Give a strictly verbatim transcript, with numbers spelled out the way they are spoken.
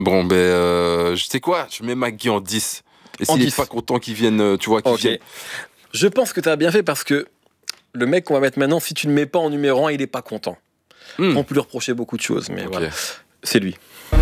Bon, ben, euh, je sais quoi, je mets Maggie en dix. Et En s'il est dix. pas content qu'il vienne, euh, tu vois, qu'il Ok. vienne. Je pense que tu as bien fait parce que le mec qu'on va mettre maintenant, si tu ne le mets pas en numéro un, il est pas content. Hmm. On peut lui reprocher beaucoup de choses, mais Ok. voilà, c'est lui.